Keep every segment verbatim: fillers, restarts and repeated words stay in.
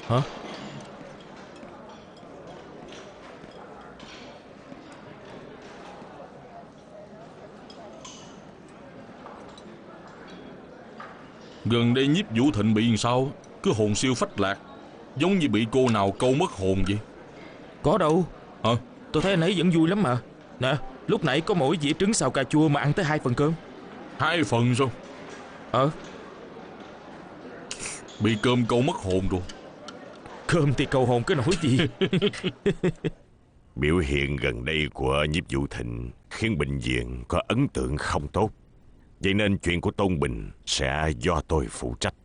Hả? Gần đây Nhiếp Vũ Thịnh bị làm sao? Cứ hồn siêu phách lạc, giống như bị cô nào câu mất hồn vậy. Có đâu. Hả? Tôi thấy anh ấy vẫn vui lắm mà. Nè, lúc nãy có mỗi dĩa trứng xào cà chua mà ăn tới hai phần cơm. Hai phần sao? Ờ. Bị cơm câu mất hồn rồi. Cơm thì cầu hồn cái nỗi gì. Biểu hiện gần đây của Nhiếp Vũ Thịnh khiến bệnh viện có ấn tượng không tốt. Vậy nên chuyện của Tôn Bình sẽ do tôi phụ trách.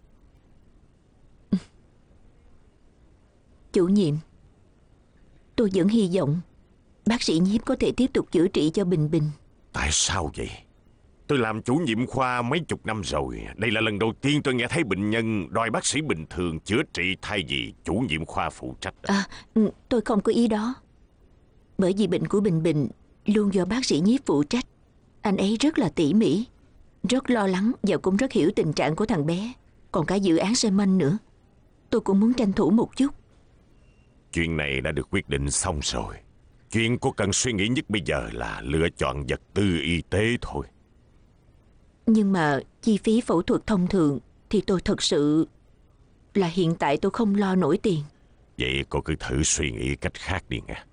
Chủ nhiệm, tôi vẫn hy vọng bác sĩ Nhiếp có thể tiếp tục chữa trị cho Bình Bình. Tại sao vậy? Tôi làm chủ nhiệm khoa mấy chục năm rồi. Đây là lần đầu tiên tôi nghe thấy bệnh nhân đòi bác sĩ bình thường chữa trị thay vì chủ nhiệm khoa phụ trách. À, tôi không có ý đó. Bởi vì bệnh của Bình Bình luôn do bác sĩ Nhiếp phụ trách. Anh ấy rất là tỉ mỉ, rất lo lắng và cũng rất hiểu tình trạng của thằng bé. Còn cả dự án Sơ Manh nữa. Tôi cũng muốn tranh thủ một chút. Chuyện này đã được quyết định xong rồi. Chuyện cô cần suy nghĩ nhất bây giờ là lựa chọn vật tư y tế thôi. Nhưng mà chi phí phẫu thuật thông thường thì tôi thật sự là hiện tại tôi không lo nổi tiền. Vậy cô cứ thử suy nghĩ cách khác đi nghe.